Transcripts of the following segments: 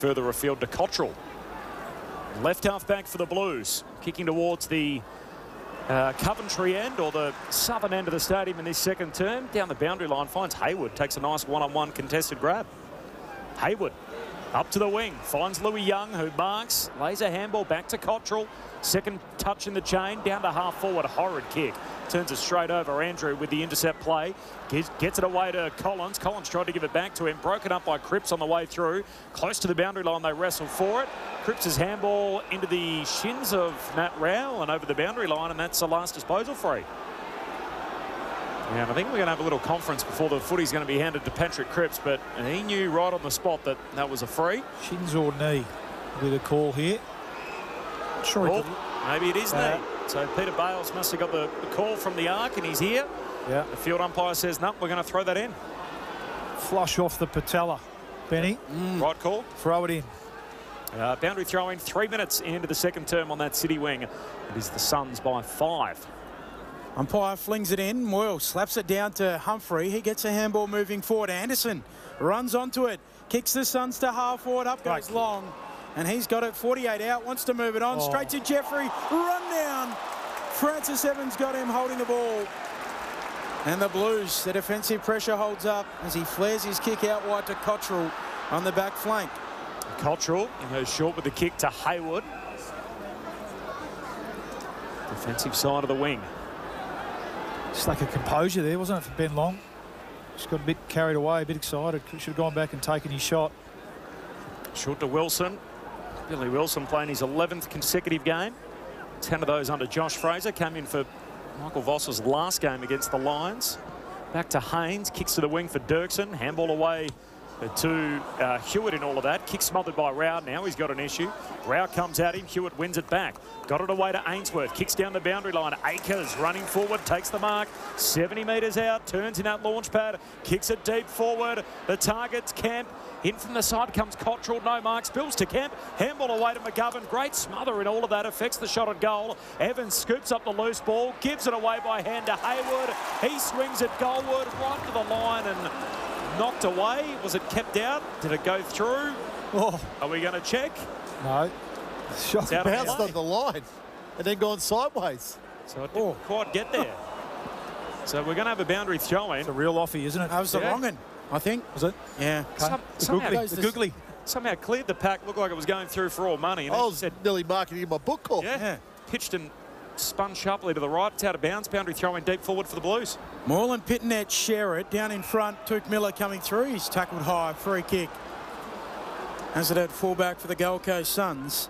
Further afield to Cottrell. Left half back for the Blues, kicking towards the Coventry end or the southern end of the stadium in this second term. Down the boundary line, finds Hayward, takes a nice one-on-one contested grab. Hayward up to the wing, finds Louis Young, who marks, lays a handball back to Cottrell. Second touch in the chain, down to half forward, horrid kick. Turns it straight over Andrew with the intercept play. Gets it away to Collins. Collins tried to give it back to him, broken up by Cripps on the way through. Close to the boundary line, they wrestle for it. Cripps' handball into the shins of Matt Rowell and over the boundary line, and that's the last disposal free. And I think we're going to have a little conference before the footy's going to be handed to Patrick Cripps, but he knew right on the spot that that was a free. Shins or knee with a call here. Sure, maybe it is knee. So Peter Bales must have got the call from the arc, and he's here. Yeah. The field umpire says, no, we're going to throw that in. Flush off the patella, Benny. Right call. Throw it in. Boundary throw-in, 3 minutes into the second term on that City wing. It is the Suns by 5. Umpire flings it in. Moyle slaps it down to Humphrey. He gets a handball moving forward. Anderson runs onto it. Kicks the Suns to half forward. Up goes Long. And he's got it 48 out. Wants to move it on. Straight to Jeffrey. Run down. Francis Evans got him holding the ball. And the Blues, the defensive pressure holds up as he flares his kick out wide to Cottrell on the back flank. Cottrell goes short with the kick to Hayward. Defensive side of the wing. Just like a composure there, wasn't it, for Ben Long? Just got a bit carried away, a bit excited. Should have gone back and taken his shot. Short to Wilson. Billy Wilson playing his 11th consecutive game. 10 of those under Josh Fraser. Came in for Michael Voss's last game against the Lions. Back to Haynes. Kicks to the wing for Dirksen. Handball away to Hewitt in all of that. Kick smothered by Rao. Now he's got an issue. Rao comes at him. Hewitt wins it back. Got it away to Ainsworth. Kicks down the boundary line. Akers running forward. Takes the mark. 70 metres out. Turns in that launch pad. Kicks it deep forward. The target's Kemp. In from the side comes Cottrell. No mark. Spills to Kemp. Handball away to McGovern. Great smother in all of that. Affects the shot at goal. Evans scoops up the loose ball. Gives it away by hand to Hayward. He swings it goalward right to the line and knocked away. Was it kept out? Did it go through? Are we going to check? No. Shot bounced on the line and then gone sideways. So it didn't quite get there. So we're going to have a boundary throw-in. It's a real offie, isn't it? That was the wrong one, I think. Was it? Yeah. Somehow Googly. Somehow cleared the pack. Looked like it was going through for all money. And I was nearly marking it in my book call. Yeah. Pitched and spun sharply to the right. It's out of bounds. Boundary throw-in deep forward for the Blues. Moreland, Pitnet share it. Down in front, Tuke Miller coming through. He's tackled high. Free kick. As it at fullback for the Gold Coast Suns.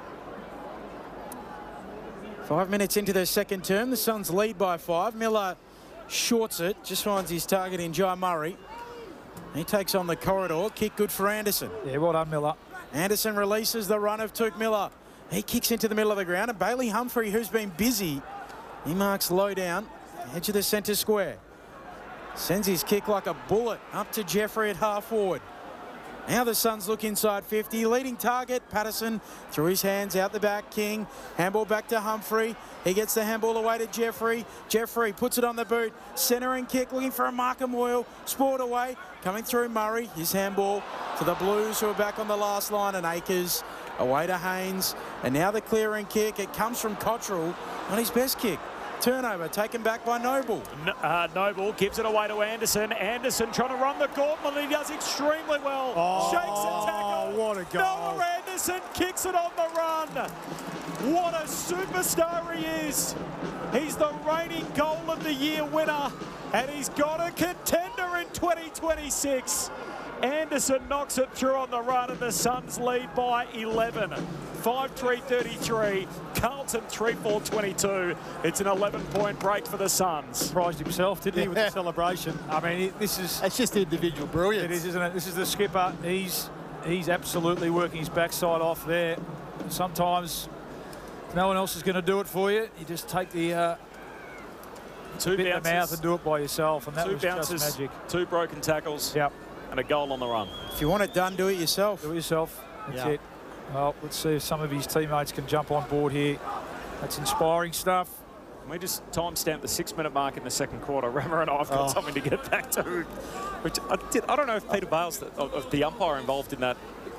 5 minutes into their second term. The Suns lead by 5. Miller shorts it. Just finds his target in Jai Murray. He takes on the corridor. Kick good for Anderson. Yeah, well done, Miller. Anderson releases the run of Tuke Miller. He kicks into the middle of the ground. And Bailey Humphrey, who's been busy, he marks low down, edge of the centre square. Sends his kick like a bullet up to Jeffrey at half forward. Now the Suns look inside 50. Leading target, Patterson through his hands out the back. King, handball back to Humphrey. He gets the handball away to Jeffrey. Jeffrey puts it on the boot. Centering kick, looking for a Markham Moyle. Sport away, coming through Murray. His handball to the Blues, who are back on the last line. And Akers away to Haynes. And now the clearing kick. It comes from Cottrell on his best kick. Turnover taken back by Noble. Noble gives it away to Anderson. Anderson trying to run the gauntlet. He does extremely well. Shakes a tackle. What a goal. Noah Anderson kicks it on the run. What a superstar he is. He's the reigning goal of the year winner. And he's got a contender in 2026. Anderson knocks it through on the run and the Suns lead by 11. 5-3-33. Carlton 3-4-22. It's an 11-point break for the Suns. Surprised himself, didn't he, with the celebration? I mean, this is... It's just individual brilliance. It is, isn't it? This is the skipper. He's absolutely working his backside off there. Sometimes no one else is going to do it for you. You just take the two bit in bounces, the mouth and do it by yourself, and that two was bounces, just magic. 2 broken tackles. Yep. And a goal on the run. If you want it done, do it yourself. Do it yourself. That's it. Well, let's see if some of his teammates can jump on board here. That's inspiring stuff. We just timestamped the 6-minute mark in the second quarter. Remmer and I have got something to get back to. Which I don't know if Peter Bales, of the umpire involved in that,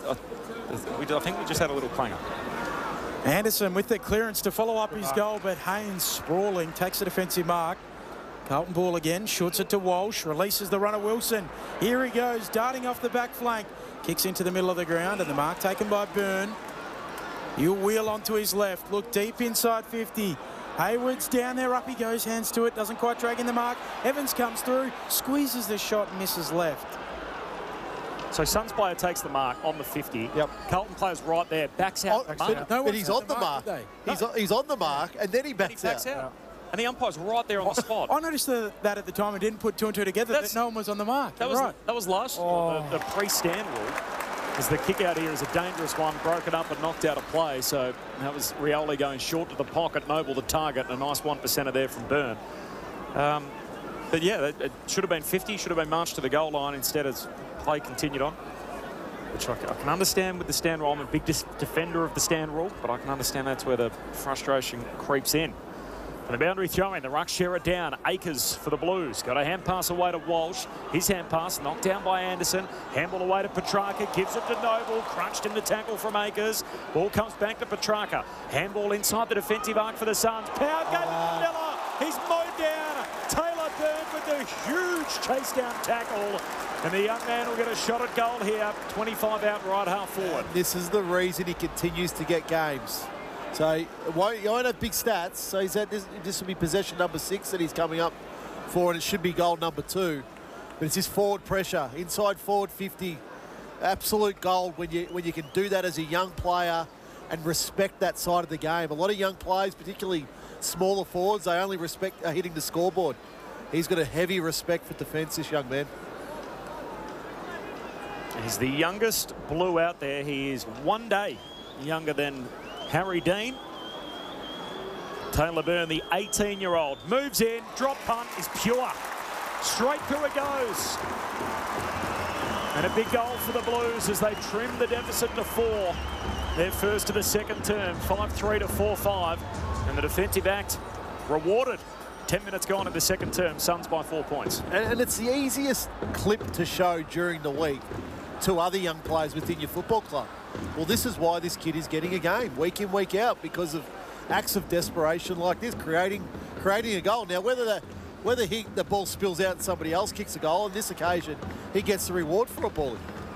I think we just had a little clanger. Anderson with the clearance to follow up his goal, but Haynes sprawling, takes a defensive mark. Carlton ball again, shoots it to Walsh, releases the runner Wilson. Here he goes, darting off the back flank. Kicks into the middle of the ground, and the mark taken by Byrne. He'll wheel onto his left, look deep inside 50. Hayward's down there, up he goes, hands to it, doesn't quite drag in the mark. Evans comes through, squeezes the shot, misses left. So Suns player takes the mark on the 50. Yep. Carlton player's right there, backs out. But he's on the mark. He's on the mark, and then he backs out. And the umpire's right there on the spot. I noticed that at the time. I didn't put two and two together, that no one was on the mark. That was last year, the pre-stand rule. As the kick out here is a dangerous one, broken up and knocked out of play. So that was Rioli going short to the pocket, Noble the target, and a nice 1%er there from Byrne. But yeah, it should have been 50, should have been marched to the goal line instead as play continued on. Which I can understand with the stand rule. I'm a big defender of the stand rule, but I can understand that's where the frustration creeps in. And the boundary throw in, the ruck share it down. Akers for the Blues. Got a hand pass away to Walsh. His hand pass knocked down by Anderson. Handball away to Petrarca. Gives it to Noble. Crunched in the tackle from Akers. Ball comes back to Petrarca. Handball inside the defensive arc for the Suns. Power game to Miller. He's mowed down. Taylor Byrne with the huge chase down tackle. And the young man will get a shot at goal here. 25 out right half forward. This is the reason he continues to get games. So he won't have big stats. So he's at this will be possession number 6 that he's coming up for, and it should be goal number 2. But it's his forward pressure, inside forward 50. Absolute gold when you can do that as a young player and respect that side of the game. A lot of young players, particularly smaller forwards, they only respect hitting the scoreboard. He's got a heavy respect for defence, this young man. He's the youngest Blue out there. He is 1 day younger than Harry Dean. Taylor Byrne, the 18-year-old, moves in, drop punt is pure. Straight through it goes. And a big goal for the Blues as they trim the deficit to 4. Their first of the second term, 5-3 to 4-5. And the defensive act rewarded. 10 minutes gone in the second term, Suns by 4 points. And it's the easiest clip to show during the week to other young players within your football club. Well, this is why this kid is getting a game week in, week out, because of acts of desperation like this, creating a goal. Now, whether the ball spills out and somebody else kicks a goal, on this occasion, he gets the reward for a ball.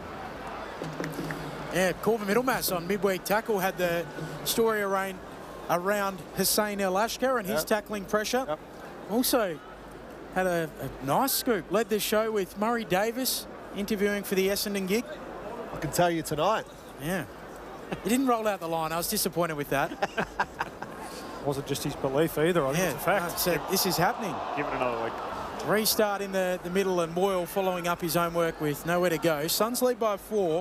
Yeah, Corva Middlemass on midweek tackle had the story around Hussein El Ashkar and his tackling pressure. Yep. Also had a nice scoop. Led the show with Murray Davis interviewing for the Essendon gig. I can tell you tonight. Yeah. He didn't roll out the line. I was disappointed with that. Wasn't just his belief either. I think it's a fact. So this is happening. Give it another week. Restart in the middle, and Moyle following up his homework with nowhere to go. Suns lead by 4.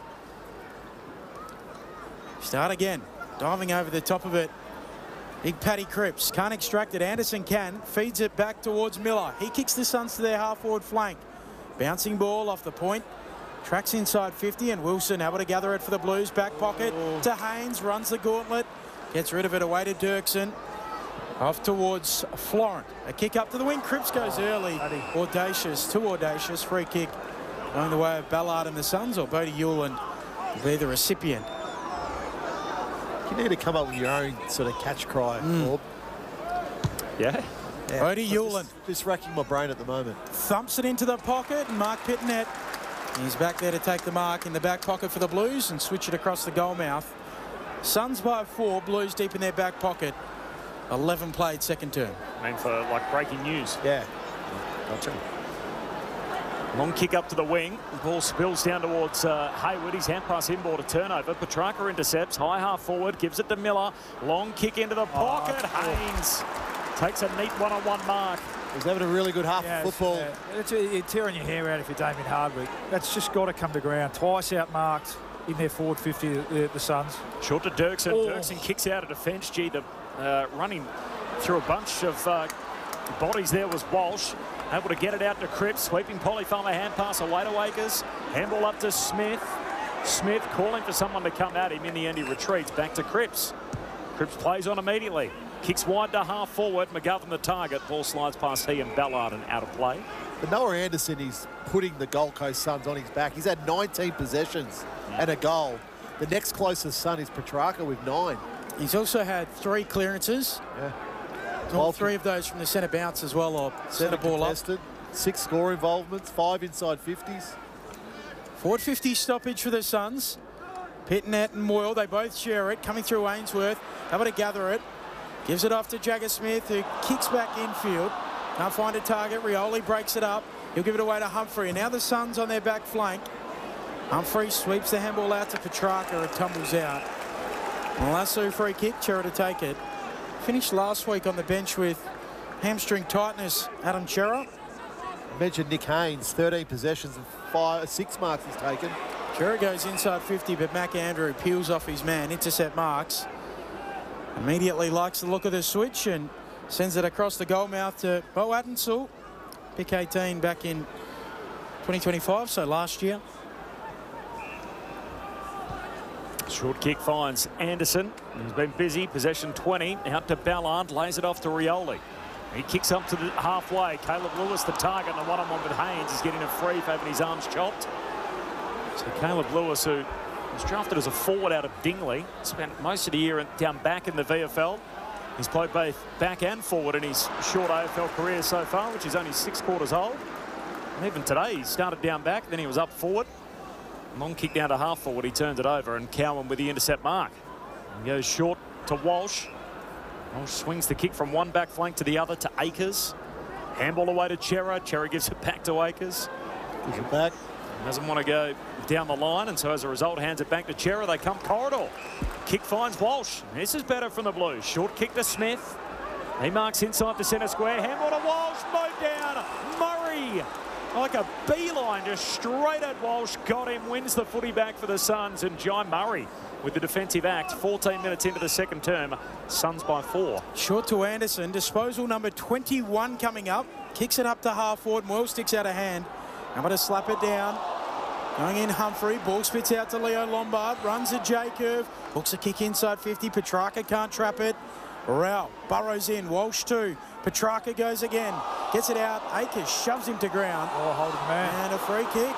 Start again. Diving over the top of it. Big Paddy Cripps. Can't extract it. Anderson can. Feeds it back towards Miller. He kicks the Suns to their half-forward flank. Bouncing ball off the point. Tracks inside 50, and Wilson able to gather it for the Blues. Back pocket to Haynes. Runs the gauntlet. Gets rid of it away to Dirksen. Off towards Florent. A kick up to the wing. Cripps goes early. Audacious. Too audacious. Free kick going the way of Ballard and the Suns, or Bodie Hewland will be the recipient. You need to come up with your own sort of catch cry, Bob. Yeah. Bodie Hewland. Just racking my brain at the moment. Thumps it into the pocket, and Mark Pitnet. He's back there to take the mark in the back pocket for the Blues and switch it across the goal mouth. Suns by 4, Blues deep in their back pocket. 11 played second term. I mean, for like breaking news. Yeah. Gotcha. Long kick up to the wing. The ball spills down towards Hayward. His hand pass inboard, a turnover. Petrarca intercepts. High half forward. Gives it to Miller. Long kick into the pocket. Haynes takes a neat one-on-one mark. He's having a really good half of football. Yeah. You're tearing your hair out if you're Damien Hardwick. That's just got to come to ground. Twice outmarked in their forward 50, the Suns. Short to Dirksen. Dirksen kicks out of defence. Gee, the running through a bunch of bodies there was Walsh. Able to get it out to Cripps. Sweeping Polyfarmer hand pass away to Akers. Handball up to Smith. Smith calling for someone to come at him. In the end, he retreats back to Cripps. Cripps plays on immediately. Kicks wide to half forward. McGovern the target. Ball slides past he and Ballard and out of play. But Noah Anderson is putting the Gold Coast Suns on his back. He's had 19 possessions and a goal. The next closest Sun is Petrarca with 9. He's also had 3 clearances. Yeah. All 3 of those from the centre bounce as well, or centre ball contested, 6 score involvements, 5 inside 50s. Forward 50 stoppage for the Suns. Pitnet and Moyle, they both share it. Coming through Ainsworth, able to gather it. Gives it off to Jagger Smith, who kicks back infield. Can't find a target. Rioli breaks it up. He'll give it away to Humphrey. And now the Suns on their back flank. Humphrey sweeps the handball out to Petrarca. It tumbles out. Lasso free kick. Chera to take it. Finished last week on the bench with hamstring tightness. Adam Chera. I mentioned Nick Haynes, 13 possessions and 6 marks he's taken. Chera goes inside 50, but McAndrew peels off his man. Intercept marks. Immediately likes the look of the switch and sends it across the goal mouth to Bo Adensall. Pick 18 back in 2025, so last year. Short kick finds Anderson. He's been busy. Possession 20. Out to Ballard. Lays it off to Rioli. He kicks up to the halfway. Caleb Lewis, the target, and the one-on-one with Haynes is getting a free for having his arms chopped. So Caleb Lewis, who was drafted as a forward out of Dingley, spent most of the year down back in the VFL. He's played both back and forward in his short AFL career so far, which is only 6 quarters old. And even today, he started down back, then he was up forward. Long kick down to half forward, he turns it over, and Cowan with the intercept mark. He goes short to Walsh. Walsh swings the kick from one back flank to the other to Akers. Handball away to Chera. Chera gives it back to Akers. Gives it back. Doesn't want to go down the line, and so as a result hands it back to Chera. They come corridor. Kick finds Walsh. This is better from the Blues. Short kick to Smith. He marks inside the centre square. Handball to Walsh. Mowed down. Murray like a beeline just straight at Walsh. Got him. Wins the footy back for the Suns. And Jai Murray with the defensive act. 14 minutes into the second term. Suns by 4. Short to Anderson. Disposal number 21 coming up. Kicks it up to half forward. Moyle sticks out a hand. I'm going to slap it down. Going in Humphrey. Ball spits out to Leo Lombard. Runs a J-curve. Hooks a kick inside 50. Petrarca can't trap it. Rao burrows in. Walsh 2. Petrarca goes again. Gets it out. Akers shoves him to ground. Oh, holding man. And a free kick.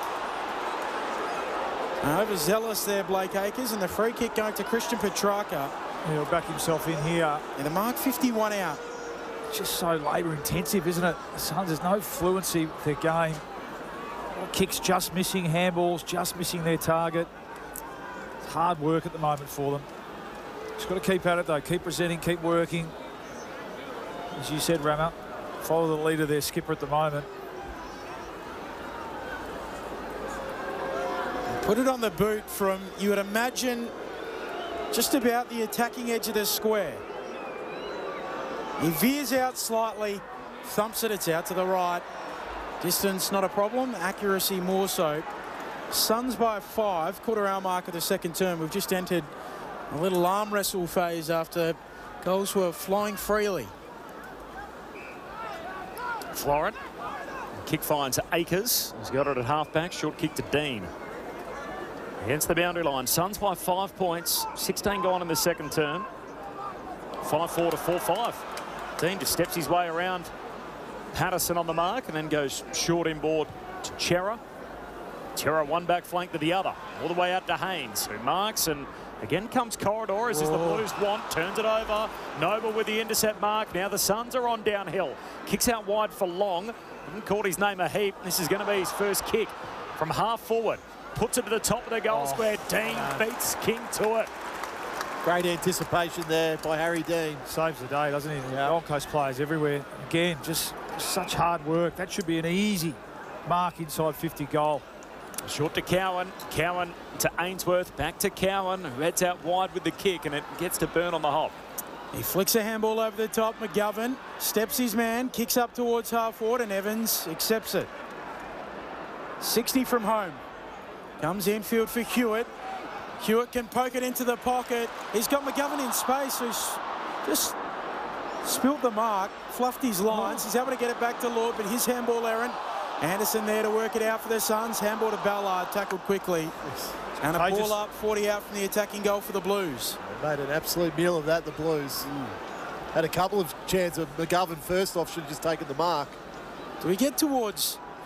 Overzealous there, Blake Akers. And the free kick going to Christian Petrarca. He'll back himself in here. And the mark 51 out. Just so labour intensive, isn't it? The Suns, there's no fluency with their game. Kicks just missing, handballs just missing their target. It's hard work at the moment for them. Just got to keep at it though, keep presenting, keep working. As you said, Rammer, follow the lead of their skipper at the moment. Put it on the boot from, you would imagine, just about the attacking edge of the square. He veers out slightly, thumps it, it's out to the right. Distance not a problem, accuracy more so. Suns by 5, quarter-hour mark of the second term. We've just entered a little arm wrestle phase after goals were flying freely. Florent. Kick finds Akers. He's got it at half-back. Short kick to Dean. Against the boundary line. Suns by 5 points. 16 gone in the second term. 5-4 to 4-5. Dean just steps his way around Patterson on the mark and then goes short inboard to Chera. Chera one back flank to the other. All the way out to Haynes, who marks, and again comes corridor as is the Blues want. Turns it over. Noble with the intercept mark. Now the Suns are on downhill. Kicks out wide for Long. Haven't called his name a heap. This is going to be his first kick from half forward. Puts it to the top of the goal square. Dean beats King to it. Great anticipation there by Harry Dean. Saves the day, doesn't he? Gold Coast players everywhere. Again, just such hard work. That should be an easy mark inside 50 goal. Short to Cowan. Cowan to Ainsworth. Back to Cowan, who heads out wide with the kick, and it gets to Burn on the hop. He flicks a handball over the top. McGovern steps his man, kicks up towards half forward, and Evans accepts it. 60 from home. Comes infield for Hewitt. Hewitt can poke it into the pocket. He's got McGovern in space, who's just spilt the mark, fluffed his lines. He's able to get it back to Lord, but his handball errant. Anderson there to work it out for the Suns. Handball to Ballard, tackled quickly. And a ball up, 40 out from the attacking goal for the Blues. They made an absolute meal of that, the Blues. Had a couple of chances. McGovern first off should have just taken the mark. Do we get towards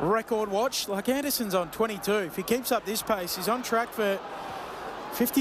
record watch. Like Anderson's on 22. If he keeps up this pace, he's on track for 50.